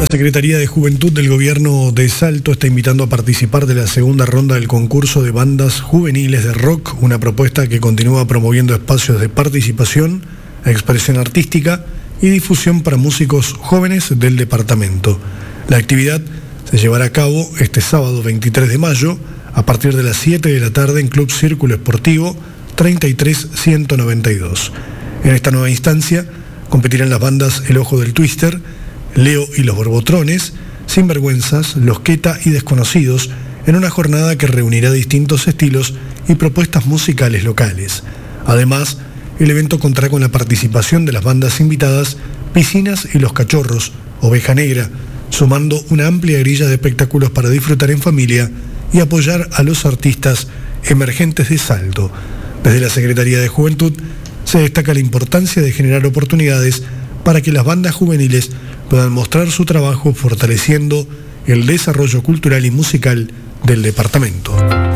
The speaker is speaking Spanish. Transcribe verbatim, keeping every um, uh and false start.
Secretaría de Juventud del Gobierno de Salto está invitando a participar de la segunda ronda del concurso de bandas juveniles de rock, una propuesta que continúa promoviendo espacios de participación, expresión artística y difusión para músicos jóvenes del departamento. La actividad se llevará a cabo este sábado veintitrés de mayo a partir de las siete de la tarde en Club Círculo Esportivo treinta y tres ciento noventa y dos. En esta nueva instancia competirán las bandas El Ojo del Twister, Leo y los Borbotrones, Sinvergüenzas, Los Queta y Desconocidos, en una jornada que reunirá distintos estilos y propuestas musicales locales. Además, el evento contará con la participación de las bandas invitadas Piscinas y Los Cachorros, Oveja Negra, sumando una amplia grilla de espectáculos para disfrutar en familia y apoyar a los artistas emergentes de Salto. Desde la Secretaría de Juventud se destaca la importancia de generar oportunidades para que las bandas juveniles puedan mostrar su trabajo fortaleciendo el desarrollo cultural y musical del departamento.